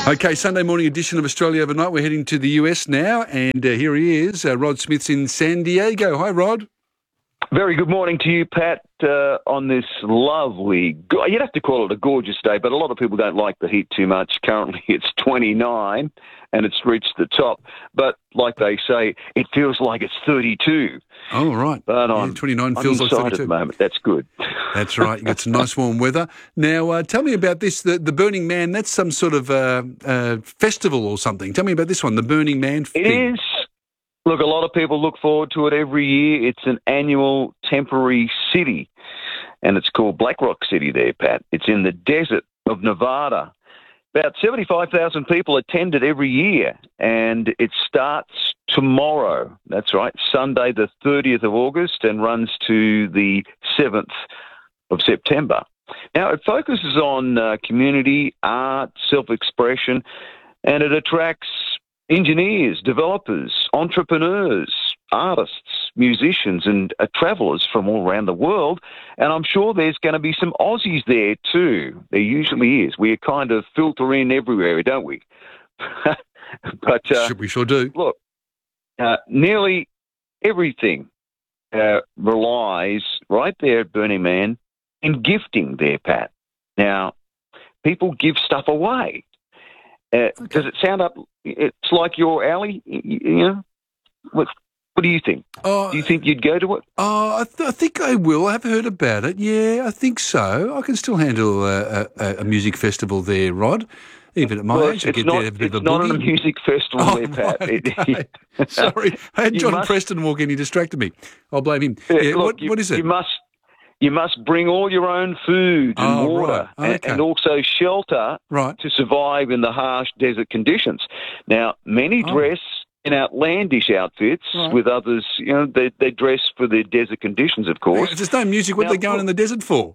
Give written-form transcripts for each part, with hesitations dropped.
Okay, Sunday morning edition of Australia Overnight. We're heading to the US now, and here he is. Rod Smith's in San Diego. Hi, Rod. Very good morning to you, Pat, on this lovely, you'd have to call it a gorgeous day, but a lot of people don't like the heat too much. Currently it's 29 and it's reached the top. But like they say, it feels like it's 32. Oh, right. But yeah, 29 feels like 32. At the moment. That's good. That's right. You got some nice warm weather. Now, tell me about this, the Burning Man. That's some sort of festival or something. Tell me about this one, the Burning Man thing. It is. Look, a lot of people look forward to it every year. It's an annual temporary city, and it's called Black Rock City there, Pat. It's in the desert of Nevada. About 75,000 people attend it every year, and it starts tomorrow. That's right, Sunday the 30th of August, and runs to the 7th of September. Now, it focuses on community, art, self-expression, and it attracts engineers, developers, entrepreneurs, artists, musicians, and travellers from all around the world. And I'm sure there's going to be some Aussies there too. There usually is. We kind of filter in everywhere, don't we? But we sure do. Look, nearly everything relies right there at Burning Man in gifting there, Pat. Now, people give stuff away. Does it sound up? It's like your alley, you know. What do you think? Do you think you'd go to it? I think I will. I've heard about it. Yeah, I think so. I can still handle a music festival there, Rod. Even at my age, it's not a music festival there, Pat. Right, okay. Sorry, I had John Preston walk in. He distracted me. I'll blame him. Yeah, look, what is it? You must bring all your own food and water and also shelter to survive in the harsh desert conditions. Now, many dress in outlandish outfits with others, you know, they dress for the desert conditions, of course. There's no music. What are they going in the desert for?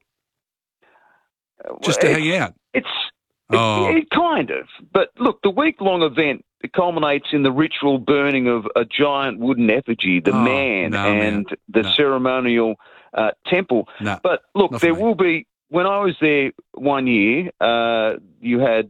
Just to hang out? It kind of. But look, the week-long event culminates in the ritual burning of a giant wooden effigy, the the ceremonial temple. No, but look, there will be. When I was there one year, you had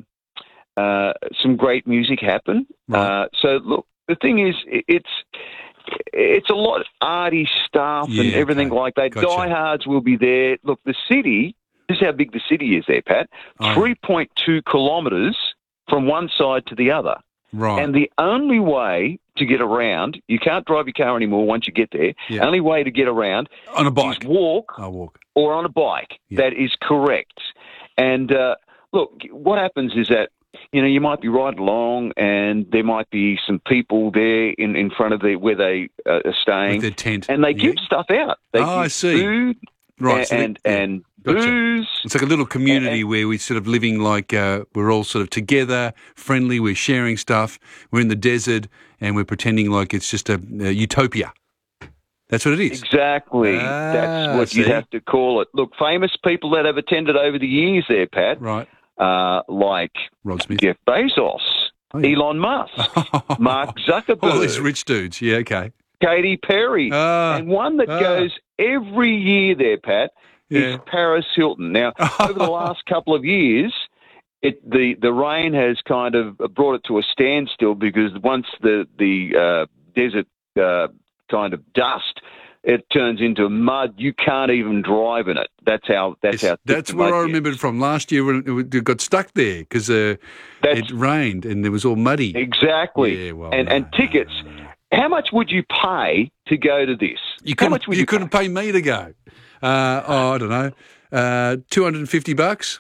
some great music happen. Right. So look, the thing is, it's a lot of arty stuff and everything like that. Gotcha. Diehards will be there. Look, the city. This is how big the city is there, Pat. 3.2 kilometres from one side to the other. Right. And the only way to get around, you can't drive your car anymore once you get there. Yeah. Only way to get around on a bike. Is walk or on a bike. Yeah. That is correct. And look, what happens is that, you know, you might be riding along and there might be some people there in front of where they are staying. With their tent. And they give stuff out. They give I see. Food and Gotcha. booze. It's like a little community where we're sort of living like we're all sort of together, friendly, we're sharing stuff, we're in the desert, and we're pretending like it's just a utopia. That's what it is. Exactly. That's what you have to call it. Look, famous people that have attended over the years there, Pat, like Rod Smith, Jeff Bezos, Elon Musk, Mark Zuckerberg. All these rich dudes. Yeah, okay. Katy Perry. And one that goes every year there, Pat, is Paris Hilton. Now, over the last couple of years, the rain has kind of brought it to a standstill because once the desert kind of dust, it turns into mud. You can't even drive in it. That's how. That's where I remembered from last year when it got stuck there because it rained and it was all muddy. Exactly. Yeah, well, and tickets. How much would you pay to go to this? You couldn't pay me to go. I don't know, $250.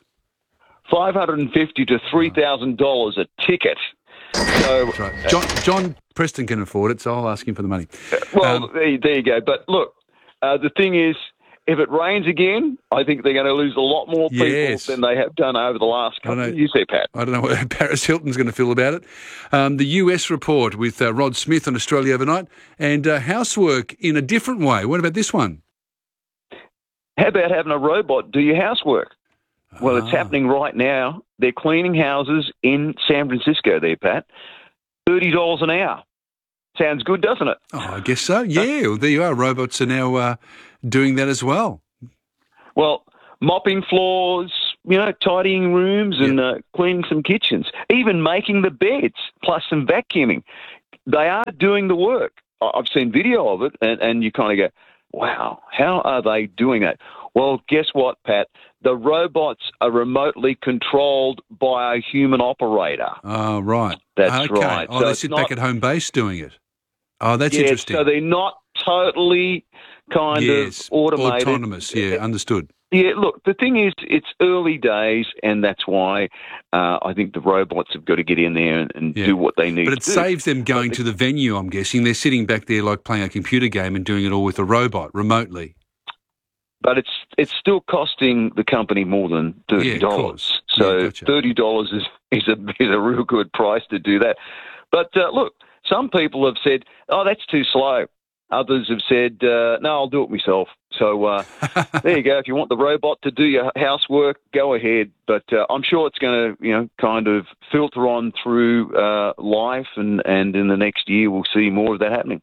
$550 to $3,000 a ticket. So, that's right. John Preston can afford it, so I'll ask him for the money. Well, there you go. But look, the thing is, if it rains again, I think they're going to lose a lot more people than they have done over the last couple of years there, Pat. I don't know what Paris Hilton's going to feel about it. The US report with Rod Smith on Australia Overnight and housework in a different way. What about this one? How about having a robot do your housework? Well, it's happening right now. They're cleaning houses in San Francisco there, Pat. $30 an hour. Sounds good, doesn't it? Oh, I guess so. Yeah, well, there you are. Robots are now doing that as well. Well, mopping floors, tidying rooms and cleaning some kitchens, even making the beds, plus some vacuuming. They are doing the work. I've seen video of it, and you kind of go, wow, how are they doing that? Well, guess what, Pat? The robots are remotely controlled by a human operator. Oh, right. That's right. Oh, so they sit back at home base doing it. Oh, that's interesting. So they're not totally kind of automated. Autonomous, understood. Yeah, look, the thing is, it's early days, and that's why I think the robots have got to get in there and do what they need to do. But it saves them going to the venue, I'm guessing. They're sitting back there like playing a computer game and doing it all with a robot remotely. But it's still costing the company more than $30. Course. So Gotcha. $30 is a real good price to do that. But look, some people have said, oh, that's too slow. Others have said, no, I'll do it myself. So there you go. If you want the robot to do your housework, go ahead. But I'm sure it's going to, kind of filter on through life, and in the next year we'll see more of that happening.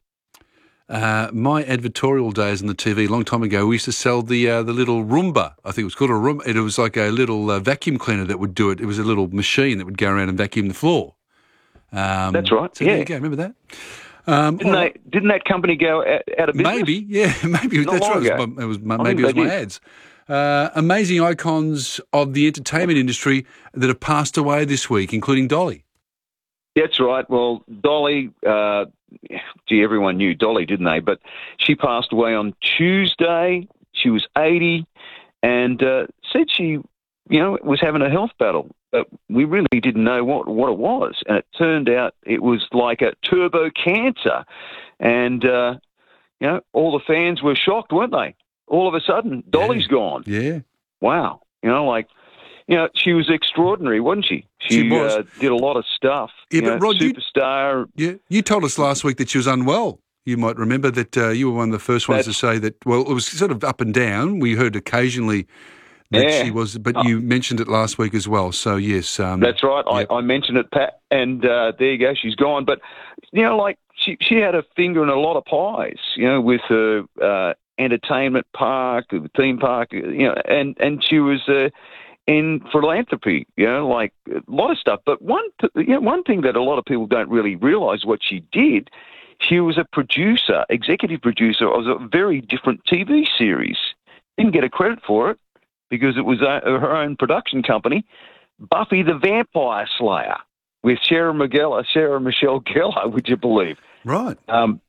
My advertorial days on the TV a long time ago, we used to sell the little Roomba. I think it was called a Roomba. It was like a little vacuum cleaner that would do it. It was a little machine that would go around and vacuum the floor. That's right. So there you go. Remember that? Didn't that company go out of business? Maybe. That's right. It was my ads. Amazing icons of the entertainment industry that have passed away this week, including Dolly. That's right. Well, Dolly, everyone knew Dolly, didn't they? But she passed away on Tuesday. She was 80 and said she, was having a health battle. But we really didn't know what it was. And it turned out it was like a turbo cancer. And, all the fans were shocked, weren't they? All of a sudden, Dolly's gone. Yeah. Wow. She was extraordinary, wasn't she? She was. Did a lot of stuff. Yeah, but Rod, superstar. You told us last week that she was unwell. You might remember that you were one of the first ones to say that, well, it was sort of up and down. We heard occasionally that she was, but you mentioned it last week as well. So, yes. That's right. Yeah. I mentioned it, Pat, and there you go. She's gone. But, she had a finger in a lot of pies, with her entertainment park, the theme park, and she was in philanthropy, like a lot of stuff. But one thing that a lot of people don't really realise what she did, she was a producer, executive producer of a very different TV series. Didn't get a credit for it because it was her own production company, Buffy the Vampire Slayer, with Sarah Michelle Gellar, would you believe? Right.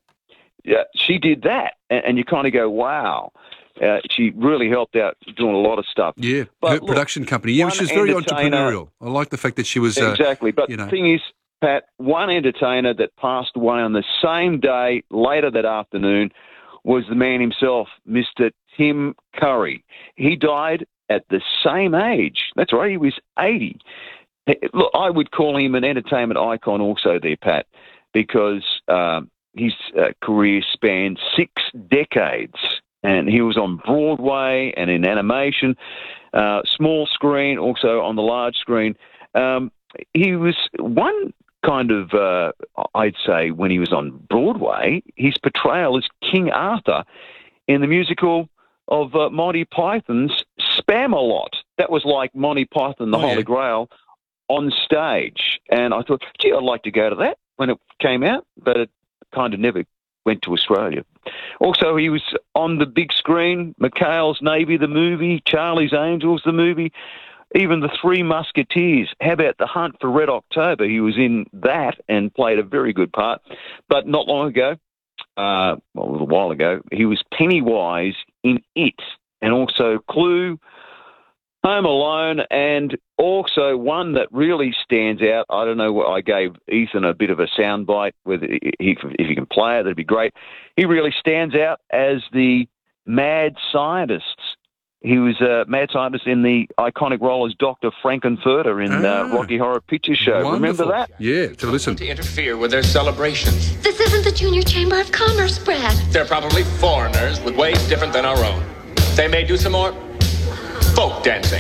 She did that, and you kind of go, wow. She really helped out doing a lot of stuff. Yeah, her production company. Yeah, she was very entrepreneurial. I like the fact that she was... Exactly, but the thing is, Pat, one entertainer that passed away on the same day, later that afternoon, was the man himself, Mr. Tim Curry. He died at the same age. That's right, he was 80. Look, I would call him an entertainment icon also there, Pat, because his career spanned 6 decades. And he was on Broadway and in animation, small screen, also on the large screen. He was one kind of, I'd say, when he was on Broadway, his portrayal as King Arthur in the musical of Monty Python's Spamalot. That was like Monty Python, the Holy Grail, on stage. And I thought, gee, I'd like to go to that when it came out, but it kind of never went to Australia. Also, he was on the big screen, McHale's Navy, the movie, Charlie's Angels, the movie, even The Three Musketeers. How about The Hunt for Red October? He was in that and played a very good part. But not long ago, a little while ago, he was Pennywise in It, and also Clue, Home Alone, and also one that really stands out. I don't know, I gave Ethan a bit of a soundbite. If he can play it, that'd be great. He really stands out as the mad scientist. He was a mad scientist in the iconic role as Dr. Frankenfurter in Rocky Horror Picture Show. Wonderful. Remember that? Yeah, so listen. To interfere with their celebrations. This isn't the Junior Chamber of Commerce, Brad. They're probably foreigners with ways different than our own. They may do some more folk dancing.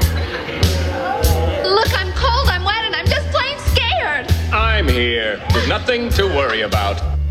Look, I'm cold, I'm wet, and I'm just plain scared. I'm here. There's nothing to worry about.